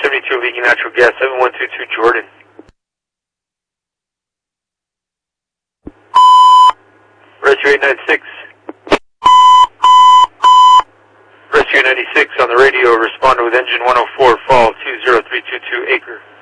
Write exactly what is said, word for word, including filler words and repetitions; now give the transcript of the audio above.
seventy-two leaking natural gas, seven one two two Jordan. Rescue eight nine six. Rescue ninety-six on the radio, responded with engine one oh four, fall two zero three two two acre.